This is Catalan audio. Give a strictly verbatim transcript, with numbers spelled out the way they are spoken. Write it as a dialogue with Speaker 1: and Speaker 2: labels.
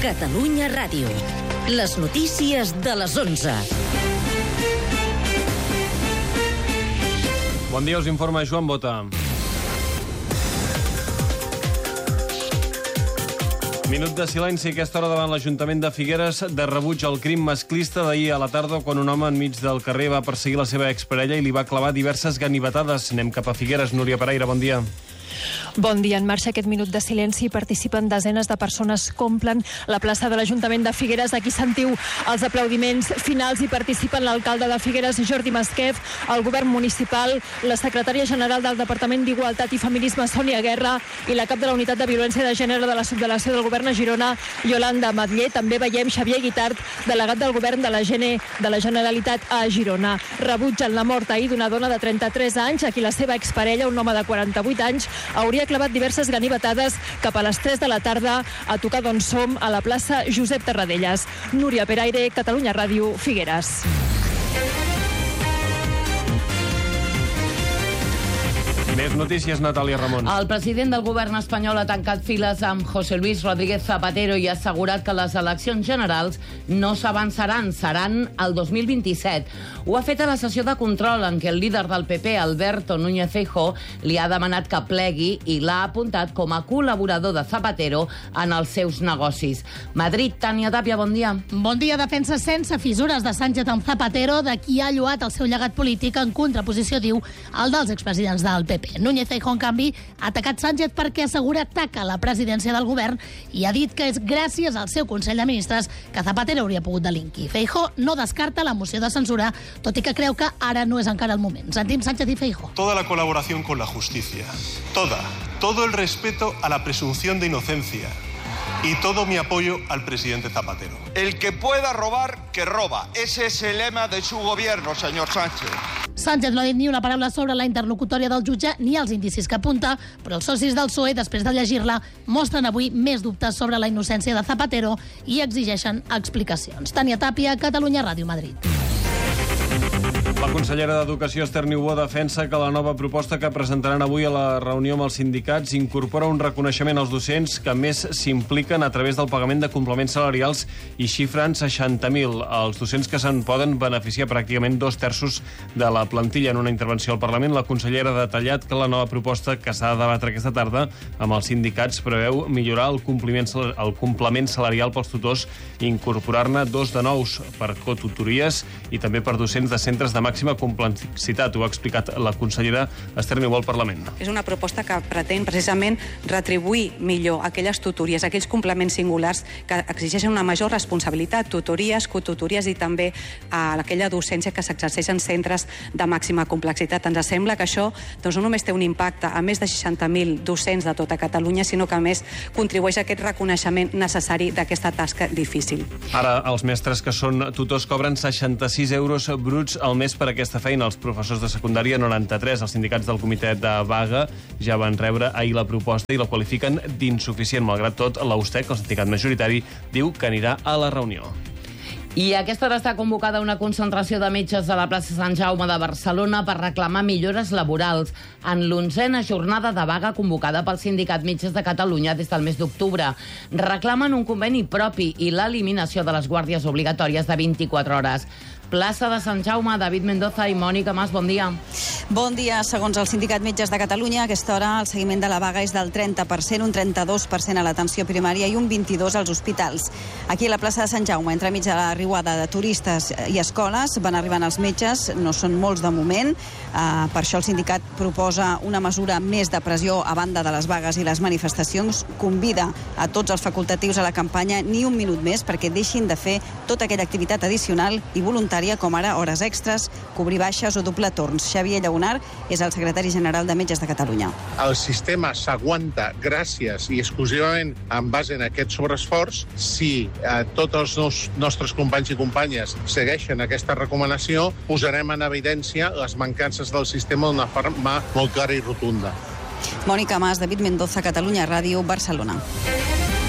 Speaker 1: Catalunya Ràdio. Les notícies de les onze.
Speaker 2: Bon dia, us informa Joan Bota. Minut de silenci a aquesta hora davant l'Ajuntament de Figueres de rebuig al crim masclista d'ahir a la tarda, quan un home enmig del carrer va perseguir la seva exparella i li va clavar diverses ganivetades. Anem cap a Figueres. Núria Pereira, bon dia.
Speaker 3: Bon dia. En marxa aquest minut de silenci. Participen desenes de persones que omplen la plaça de l'Ajuntament de Figueres. Aquí sentiu els aplaudiments finals i participen l'alcalde de Figueres, Jordi Masquef, el govern municipal, la secretària general del Departament d'Igualtat i Feminisme, Sònia Guerra, i la cap de la Unitat de Violència de Gènere de la Subdelegació del Govern a Girona, Yolanda Matller. També veiem Xavier Guitart, delegat del Govern de la Gene de la Generalitat a Girona. Rebutgen la mort ahir d'una dona de trenta-tres anys, a qui la seva exparella, un home de quaranta-vuit anys, hauria clavat diverses ganivetades cap a les tres de la tarda a tocar d'on som, a la plaça Josep Tarradellas. Núria Pereira, Catalunya Ràdio, Figueres.
Speaker 2: Més notícies, Natàlia Ramon.
Speaker 4: El president del govern espanyol ha tancat files amb José Luis Rodríguez Zapatero i ha assegurat que les eleccions generals no s'avançaran, seran el dos mil vint-i-set. Ho ha fet a la sessió de control en què el líder del P P, Alberto Núñez Feijóo, li ha demanat que plegui i l'ha apuntat com a col·laborador de Zapatero en els seus negocis. Madrid, Tània Tàpia, bon dia.
Speaker 5: Bon dia. Defensa sense fissures de Sánchez amb Zapatero, de qui ha lloat el seu llegat polític en contraposició, diu, al dels expresidents del P P. Núñez Feijóo, en canvi, ha atacat Sánchez perquè assegura ataca la presidència del govern i ha dit que és gràcies al seu Consell de Ministres que Zapatero hauria pogut delinquir. Feijóo no descarta la moció de censura, tot i que creu que ara no és encara el moment. Sentim Sánchez i Feijóo.
Speaker 6: Toda la colaboración con la justicia, toda, todo el respeto a la presunción de inocencia y todo mi apoyo al presidente Zapatero.
Speaker 7: El que pueda robar, que roba. Ese es el lema de su gobierno, señor Sánchez.
Speaker 5: Sánchez no ha dit ni una paraula sobre la interlocutòria del jutge ni els indicis que apunta, però els socis del P S O E, després de llegir-la, mostren avui més dubtes sobre la innocència de Zapatero i exigeixen explicacions. Tània Tàpia, Catalunya Ràdio, Madrid.
Speaker 2: La consellera d'Educació, Esther Niubó, defensa que la nova proposta que presentaran avui a la reunió amb els sindicats incorpora un reconeixement als docents que més s'impliquen a través del pagament de complements salarials i xifren seixanta mil. Els docents que se'n poden beneficiar pràcticament dos terços de la plantilla. En una intervenció al Parlament, la consellera ha detallat que la nova proposta que s'ha de debatre aquesta tarda amb els sindicats preveu millorar el complement, el complement salarial pels tutors i incorporar-ne dos de nous per cotutories i també per docents de centres de màxima complexitat. Ho ha explicat la consellera Esther Niubó al Parlament.
Speaker 8: És una proposta que pretén precisament retribuir millor aquelles tutories, aquells complements singulars que exigeixen una major responsabilitat, tutories, cotutories i també a aquella docència que s'exerceix en centres de màxima complexitat. Ens sembla que això doncs, no només té un impacte a més de seixanta mil docents de tota Catalunya, sinó que a més contribueix a aquest reconeixement necessari d'aquesta tasca difícil.
Speaker 2: Ara, els mestres que són tutors cobren seixanta-sis euros bruts al mes per aquesta feina. Els professors de secundària, noranta-tres. Els sindicats del comitè de vaga ja van rebre ahir la proposta i la qualifiquen d'insuficient. Malgrat tot, la U S T E C, el sindicat majoritari, diu que anirà a la reunió.
Speaker 4: I a aquesta hora està convocada una concentració de metges a la plaça Sant Jaume de Barcelona per reclamar millores laborals en l'onzena jornada de vaga convocada pel Sindicat Metges de Catalunya des del mes d'octubre. Reclamen un conveni propi i l'eliminació de les guàrdies obligatòries de vint-i-quatre hores. Plaça de Sant Jaume, David Mendoza i Mònica Mas, bon dia.
Speaker 9: Bon dia. Segons el Sindicat Metges de Catalunya, a aquesta hora el seguiment de la vaga és del trenta per cent, un trenta-dos per cent a l'atenció primària i un vint-i-dos als hospitals. Aquí a la plaça de Sant Jaume, entremig de la riuada de turistes i escoles, van arribant els metges, no són molts de moment. Uh, per això el sindicat proposa una mesura més de pressió a banda de les vagues i les manifestacions. Convida a tots els facultatius a la campanya ni un minut més perquè deixin de fer tota aquella activitat addicional i voluntària com ara hores extres, cobrir baixes o doble torns. Xavier Llaunar és el secretari general de Metges de Catalunya.
Speaker 10: El sistema s'aguanta gràcies i exclusivament en base en aquest sobreesforç. Si eh, tots els nos, nostres companys i companyes segueixen aquesta recomanació, posarem en evidència les mancances del sistema d'una forma molt clara i rotunda.
Speaker 9: Mònica Mas, David Mendoza, Catalunya Ràdio, Barcelona.